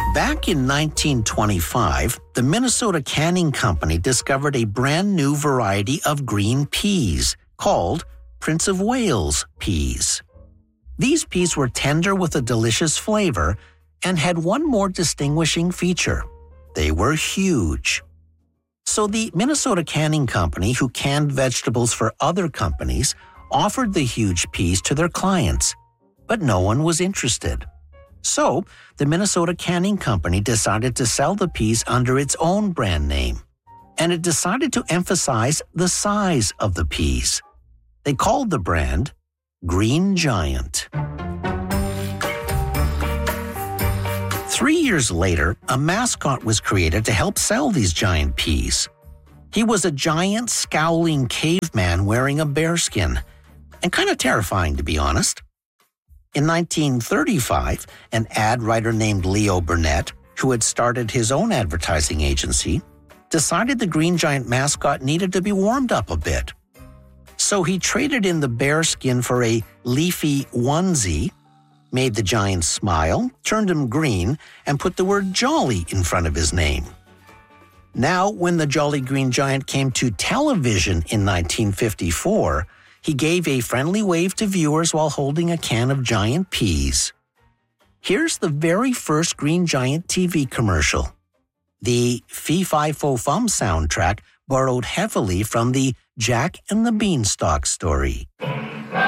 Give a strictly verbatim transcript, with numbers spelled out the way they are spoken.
Back in nineteen twenty-five, the Minnesota Canning Company discovered a brand new variety of green peas called Prince of Wales peas. These peas were tender with a delicious flavor and had one more distinguishing feature. They were huge. So the Minnesota Canning Company, who canned vegetables for other companies, offered the huge peas to their clients, but no one was interested. So the Minnesota Canning Company decided to sell the peas under its own brand name, and it decided to emphasize the size of the peas. They called the brand Green Giant. Three years later, a mascot was created to help sell these giant peas. He was a giant, scowling caveman wearing a bearskin, and kind of terrifying, to be honest. In nineteen thirty-five, an ad writer named Leo Burnett, who had started his own advertising agency, decided the Green Giant mascot needed to be warmed up a bit. So he traded in the bearskin for a leafy onesie, made the giant smile, turned him green, and put the word Jolly in front of his name. Now, when the Jolly Green Giant came to television in nineteen fifty-four, he gave a friendly wave to viewers while holding a can of giant peas. Here's the very first Green Giant T V commercial. The Fee-Fi-Fo-Fum soundtrack borrowed heavily from the Jack and the Beanstalk story.